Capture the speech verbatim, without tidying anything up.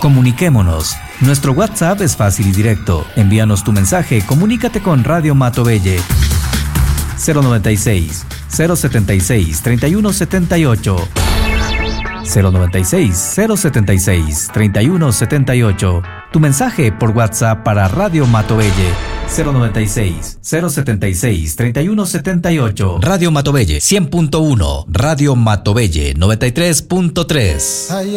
Comuniquémonos. Nuestro WhatsApp es fácil y directo. Envíanos tu mensaje, comunícate con Radio Matovelle. cero noventa y seis, cero setenta y seis, treinta y uno setenta y ocho. cero noventa y seis, cero setenta y seis, treinta y uno setenta y ocho. Tu mensaje por WhatsApp para Radio Matovelle. cero noventa y seis, cero setenta y seis, treinta y uno setenta y ocho. Radio Matovelle cien punto uno. Radio Matovelle noventa y tres punto tres.